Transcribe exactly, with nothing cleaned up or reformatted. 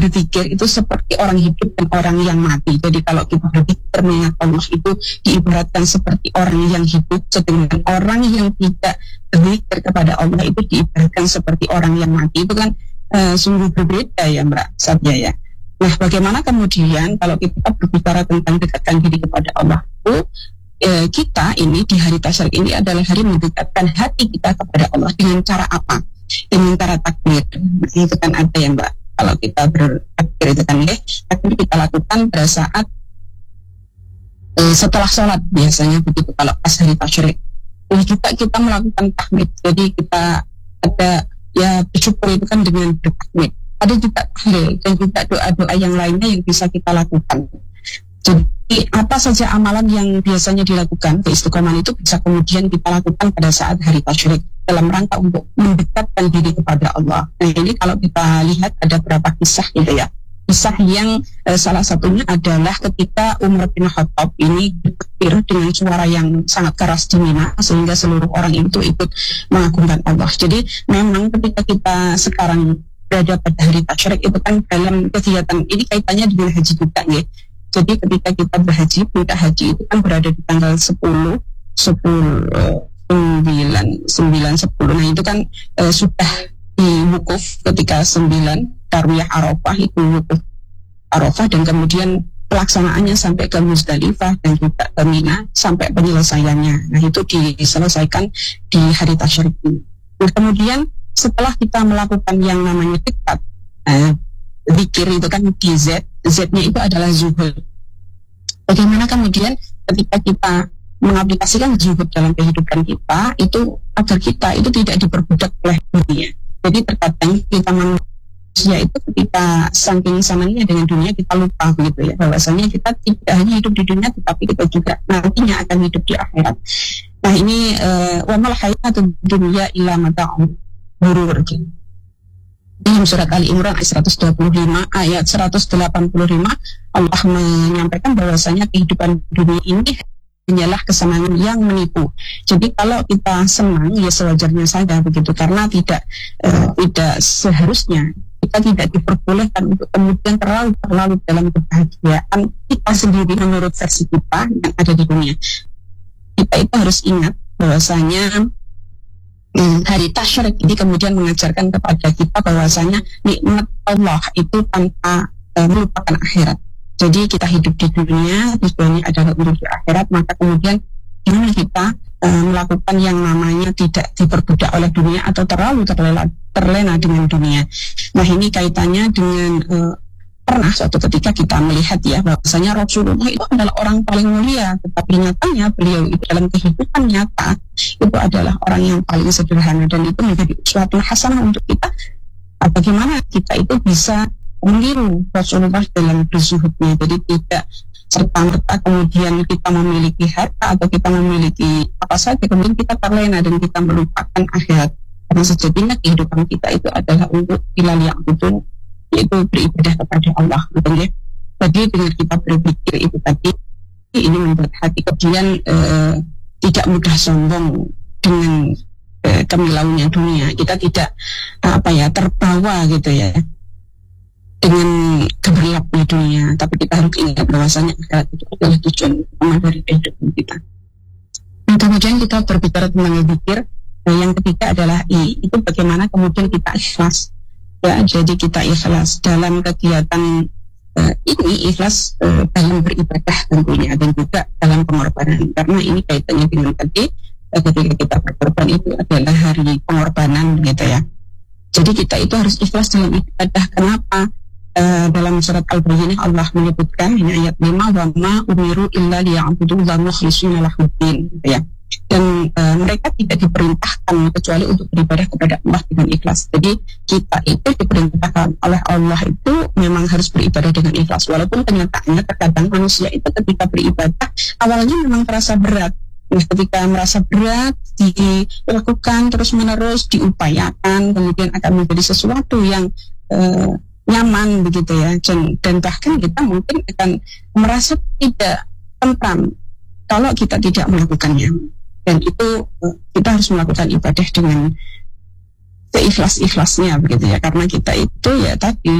berpikir itu seperti orang hidup dan orang yang mati. Jadi kalau kita berpikir mengingat Allah itu diibaratkan seperti orang yang hidup, sedangkan orang yang tidak berpikir kepada Allah itu diibaratkan seperti orang yang mati. Itu kan uh, sungguh berbeda ya Mbak Satya ya. Nah, bagaimana kemudian kalau kita berbicara tentang dekatkan diri kepada Allah itu, uh, kita ini di hari tasyrik ini adalah hari mendekatkan hati kita kepada Allah dengan cara apa? Dengan cara takbir. Nah, itu kan ada ya Mbak. Kalau kita bertakbir itu kan ya, takbir kita lakukan pada saat eh, setelah sholat biasanya begitu kalau pas hari tasyrik. Nah, kita kita melakukan tahmid. Jadi kita ada ya bersyukur itu kan dengan bertakbir. Ada juga tahlil dan juga doa-doa yang lainnya yang bisa kita lakukan. Jadi apa saja amalan yang biasanya dilakukan keistiqomahan itu bisa kemudian kita lakukan pada saat hari tasyrik dalam rangka untuk mendekatkan diri kepada Allah. Nah ini kalau kita lihat ada beberapa kisah gitu ya. Kisah yang eh, salah satunya adalah ketika Umar bin Khattab ini bertakbir dengan suara yang sangat keras di Mina sehingga seluruh orang itu ikut mengagungkan Allah. Jadi memang ketika kita sekarang berada pada hari tasyrik itu kan dalam kegiatan ini kaitannya dengan haji juga ya. Jadi ketika kita berhaji, kita haji itu kan berada di tanggal sepuluh, sepuluh, sembilan, sembilan, sepuluh. Nah itu kan e, sudah di wukuf ketika sembilan, tarwiyah Arafah itu wukuf Arafah dan kemudian pelaksanaannya sampai ke Muzdalifah dan juga ke Mina sampai penyelesaiannya. Nah itu diselesaikan di hari tasyrik ini. Nah kemudian setelah kita melakukan yang namanya tiktat, eh, zikir itu kan di Z, Z-nya itu adalah zuhud. Bagaimana kemudian ketika kita mengaplikasikan zuhud dalam kehidupan kita itu agar kita itu tidak diperbudak oleh dunia. Jadi terkadang kita manusia itu ketika saking sananya dengan dunia kita lupa gitu ya bahwasanya kita tidak hanya hidup di dunia tetapi kita juga nantinya akan hidup di akhirat. Nah ini wa mal hayatud dunya illa mata'un ghurur. Dalam surat Ali Imran ayat seratus dua puluh lima ayat seratus delapan puluh lima Allah menyampaikan bahwasanya kehidupan dunia ini hanyalah kesenangan yang menipu. Jadi kalau kita senang ya sewajarnya saja begitu karena tidak eh, tidak seharusnya kita tidak diperbolehkan untuk kemudian terlalu terlalu dalam kebahagiaan kita sendiri menurut versi kita yang ada di dunia. Kita itu harus ingat bahwasanya Hmm, hari tasyrik ini kemudian mengajarkan kepada kita bahwasanya nikmat Allah itu tanpa uh, melupakan akhirat. Jadi kita hidup di dunia, tujuannya adalah untuk di akhirat, maka kemudian gimana kita uh, melakukan yang namanya tidak diperbudak oleh dunia atau terlalu terlena, terlena dengan dunia. Nah ini kaitannya dengan uh, pernah suatu ketika kita melihat ya bahwasanya Rasulullah itu adalah orang paling mulia, tetapi nyatanya beliau itu dalam kehidupan nyata itu adalah orang yang paling sederhana dan itu menjadi suatu hasanah untuk kita. Bagaimana kita itu bisa meniru Rasulullah dalam berzuhudnya, jadi tidak serta-merta kemudian kita memiliki harta atau kita memiliki apa saja kemudian kita terlena dan kita melupakan akhirat. Karena sejatinya kehidupan kita itu adalah untuk ilal ya'budun, yaitu beribadah kepada Allah gitu ya. Jadi dengan kita berpikir itu tadi ini membuat hati kemudian eh, tidak mudah sombong dengan eh, kemilauannya dunia. Kita tidak apa ya terbawa gitu ya dengan gemerlapnya dunia, tapi kita harus ingat bahwasanya akhirat itu adalah tujuan utama dari kehidupan kita. Dan kemudian kita berbicara tentang zikir, eh, yang ketiga adalah I, itu bagaimana kemudian kita ikhlas. Ya, jadi kita ikhlas dalam kegiatan uh, ini, ikhlas uh, dalam beribadah tentunya dan juga dalam pengorbanan. Karena ini kaitannya dengan tadi uh, ketika kita berkorban itu adalah hari pengorbanan gitu ya. Jadi kita itu harus ikhlas dalam ibadah. Kenapa? Uh, dalam surat Al-Bayyinah Allah menyebutkan ini ayat lima wa ma umiru illa liya'budullaha mukhlishina lahuddin gitu ya. Dan uh, mereka tidak diperintahkan kecuali untuk beribadah kepada Allah dengan ikhlas. Jadi kita itu diperintahkan oleh Allah itu memang harus beribadah dengan ikhlas. Walaupun kenyataannya terkadang manusia itu ketika beribadah awalnya memang terasa berat. Nah, ketika merasa berat dilakukan terus menerus diupayakan kemudian akan menjadi sesuatu yang uh, nyaman begitu ya. Dan, dan bahkan kita mungkin akan merasa tidak tentram kalau kita tidak melakukannya. Dan itu kita harus melakukan ibadah dengan seikhlas-ikhlasnya begitu ya, karena kita itu ya tadi